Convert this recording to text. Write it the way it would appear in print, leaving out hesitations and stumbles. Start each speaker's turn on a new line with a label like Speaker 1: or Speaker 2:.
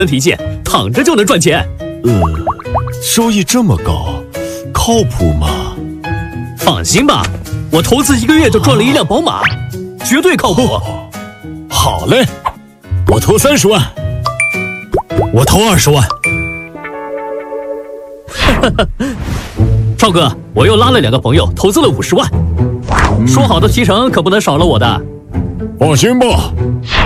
Speaker 1: 提现，躺着就能赚钱。
Speaker 2: 收益这么高，靠谱吗？
Speaker 1: 放心吧，我投资1个月就赚了一辆宝马，绝对靠谱。
Speaker 2: 好嘞，我投30万，
Speaker 3: 我投20万。
Speaker 1: 赵哥，我又拉了2个朋友，投资了50万。说好的提成可不能少了我的。
Speaker 2: 放心吧，